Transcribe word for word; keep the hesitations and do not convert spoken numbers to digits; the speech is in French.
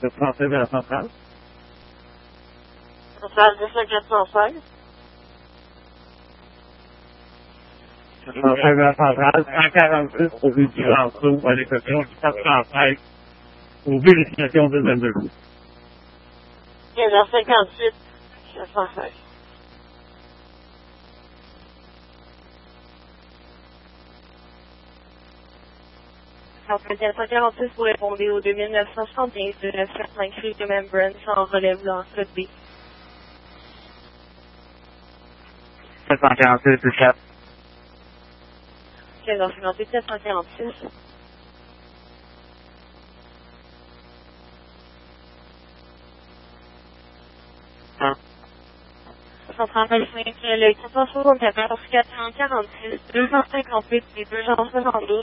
Le français de la centrale. Centrale deux cent quatre-vingt-seize. Le français de la centrale, cent quarante-six aux Vigilanceaux, à l'exception du quatre cent treize, aux vérifications de vingt-deux. quinze heures cinquante-huit, sept cent seize. cent quarante-six pour répondre au deux mille neuf cent soixante-quinze de neuf cent cinq rue de Membran sans relève dans code B. sept cent quarante-six, c'est quatre. quinze heures cinquante-huit, sept cent quarante-six. Ah. Centrale cinq, le quatre cent soixante-quatorze, quatre cent quarante-six, deux cent cinquante-huit et deux cent soixante-douze.